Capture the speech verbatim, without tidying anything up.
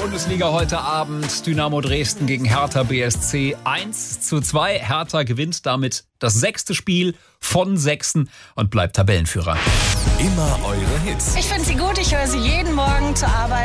Bundesliga heute Abend. Dynamo Dresden gegen Hertha B S C eins zu zwei. Hertha gewinnt damit das sechste Spiel von sechsten und bleibt Tabellenführer. Immer eure Hits. Ich finde sie gut, ich höre sie jeden Morgen zur Arbeit.